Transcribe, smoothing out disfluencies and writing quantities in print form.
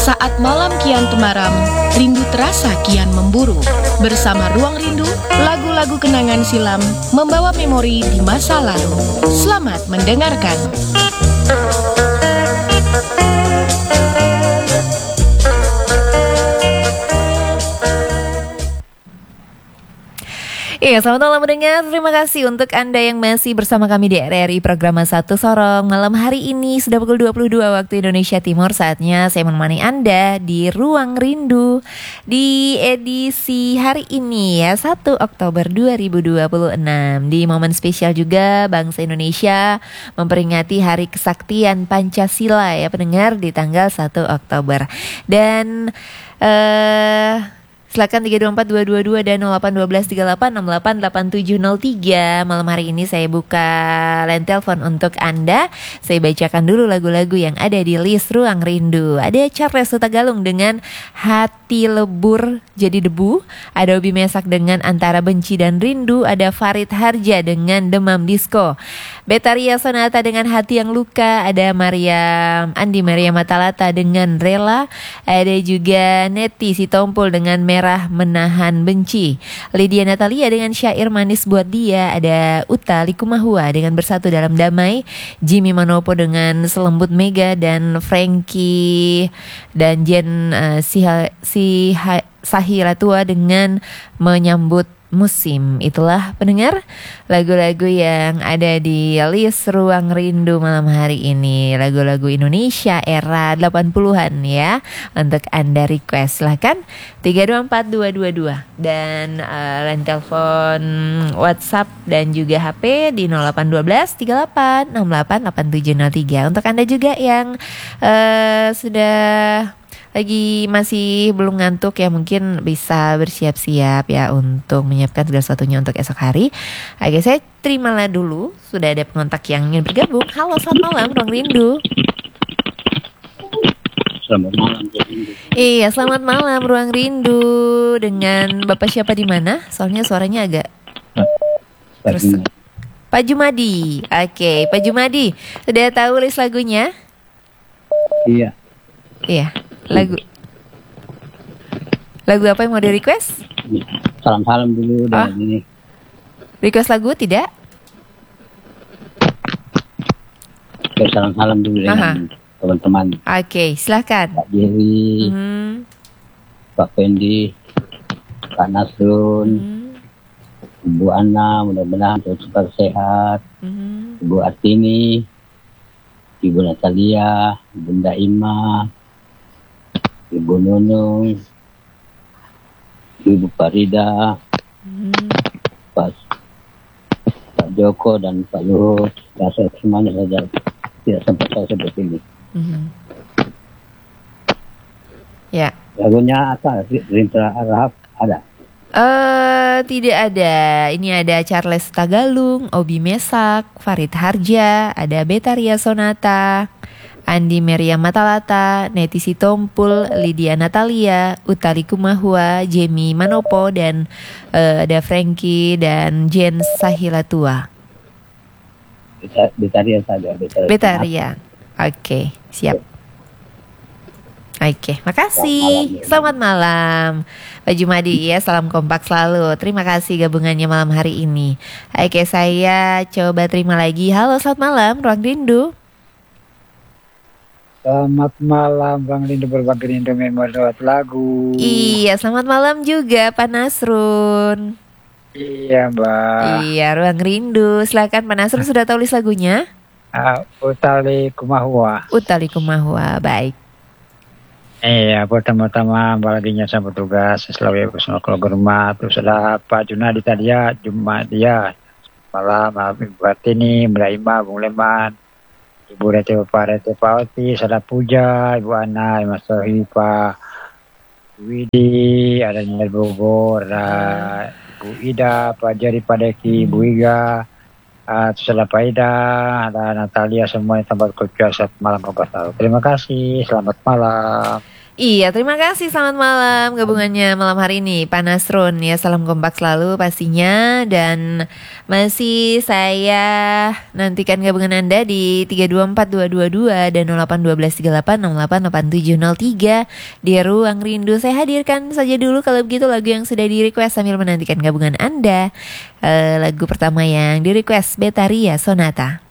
Saat malam kian temaram, rindu terasa kian memburu. Bersama Ruang Rindu, lagu-lagu kenangan silam membawa memori di masa lalu. Selamat mendengarkan. Iya, selamat malam mendengar. Terima kasih untuk Anda yang masih bersama kami di RRI Program 1 Sorong. Malam hari ini sudah pukul 22 waktu Indonesia Timur. Saatnya saya menemani Anda di Ruang Rindu di edisi hari ini ya, 1 Oktober 2026. Di momen spesial juga bangsa Indonesia memperingati Hari Kesaktian Pancasila ya pendengar, di tanggal 1 Oktober. Dan silakan 324 222 dan 081238688703. Malam hari ini saya buka line telepon untuk Anda. Saya bacakan dulu lagu-lagu yang ada di list Ruang Rindu. Ada Charles Hutagalung dengan Hati Lebur Jadi Debu. Ada Obi Mesak dengan Antara Benci dan Rindu. Ada Farid Harja dengan Demam Disco. Betaria Sonata dengan Hati Yang Luka. Ada Andi Maria Matalata dengan Rela. Ada juga Neti Sitompul dengan Merah Menahan Benci. Lydia Natalia dengan Syair Manis Buat Dia. Ada Uta Likumahua dengan Bersatu Dalam Damai. Jimmy Manopo dengan Selembut Mega. Dan Frankie dan Jen Sahira Tua dengan Menyambut Musim. Itulah pendengar lagu-lagu yang ada di list Ruang Rindu malam hari ini. Lagu-lagu Indonesia era 80-an ya, untuk Anda request. Silahkan 324222 dan line telepon WhatsApp dan juga HP di 0812 38 68 8703. Untuk Anda juga yang sudah masih belum ngantuk ya, mungkin bisa bersiap-siap ya untuk menyiapkan segala sesuatunya untuk esok hari. Oke, saya terimalah dulu. Sudah ada pengontak yang ingin bergabung. Halo, selamat malam Ruang Rindu. Selamat malam Rindu. Iya, selamat malam Ruang Rindu. Dengan Bapak siapa di mana? Soalnya suaranya agak terus. Pak Jumadi. Oke, Pak Jumadi, sudah tahu list lagunya? Iya. Iya. Lagu apa yang mau di request? Salam-salam dulu dan ini. Request lagu tidak? Oke, salam-salam dulu dengan teman-teman. Oke, silakan. Pak Jerry, Pak Fendi, Pak Nasrun, Ibu Ana, mudah-mudahan tetap sehat. Ibu Artini, Ibu Natalia, Bunda Ima, Ibu Nunung, Ibu Farida, Pak Joko dan Pak Luhut. Rasa semuanya saja tidak sempat saya sebut ini. Ya. Lagunya apa? Rintra Arab ada? Tidak ada. Ini ada Charles Tagalung, Obi Mesak, Farid Harja, ada Betaria Sonata, Andi Maria Matalata, Neti Sitompul, Lydia Natalia, Uta Likumahua, Jamie Manopo, dan ada Frankie dan Jen Sahila Tua. Betaria saja. Betaria. Oke, siap. Oke, makasih. Selamat malam Pak Jumadi ya, salam kompak selalu. Terima kasih gabungannya malam hari ini. Oke, saya coba terima lagi. Halo, selamat malam Ruang Rindu. Selamat malam Bang Rindu, berbagi rindu memori lewat lagu. Iya, selamat malam juga Pak Nasrun. Iya Mbak. Iya, Ruang Rindu. Silakan Pak Nasrun, sudah tahu list lagunya? Utali Kumahua. Utali Kumahua, baik. Iya, pertama-tama baginya sama petugas selalu bersama keluarga rumah. Terus ada Pak Junadi tadi ya, Jumat dia. Malam, Ibu Artini, Mbak Ima, Bung Leman, Ibu Rete Bapak Rete Pauti, Sada Puja, Ibu Ana, Mas Sohi, Pak Widi, ada Nilai Bogor, ada Ibu Ida, Pak Jari, Pak Deki, Ibu Iga, terus ada Pak Ida, ada Natalia, semuanya tambah kebiasaan malam Bapak tahu. Terima kasih, selamat malam. Iya, terima kasih. Selamat malam gabungannya malam hari ini, Pak Nasrun. Ya, salam kompak selalu pastinya. Dan masih saya nantikan gabungan Anda di 324222 dan 081238688703 di Ruang Rindu. Saya hadirkan saja dulu kalau begitu lagu yang sudah di-request sambil menantikan gabungan Anda. Lagu pertama yang di-request Betaria Sonata.